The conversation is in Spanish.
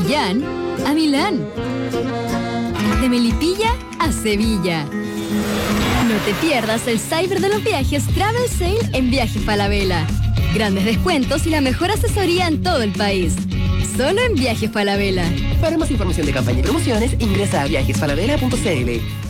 Chillán a Milán. De Melipilla a Sevilla. No te pierdas el Cyber de los Viajes Travel Sale en Viajes Falabella. Grandes descuentos y la mejor asesoría en todo el país. Solo en Viajes Falabella. Para más información de campaña y promociones, ingresa a viajesfalabella.cl.